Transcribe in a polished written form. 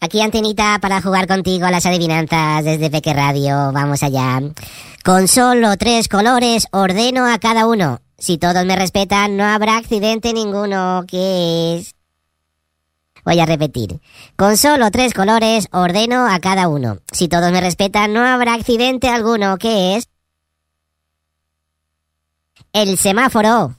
Aquí Antenita para jugar contigo a las adivinanzas desde Peque Radio. Vamos allá. Con solo 3 colores ordeno a cada uno. Si todos me respetan, no habrá accidente ninguno. ¿Qué es? Voy a repetir. Con solo 3 colores ordeno a cada uno. Si todos me respetan, no habrá accidente alguno. ¿Qué es? El semáforo.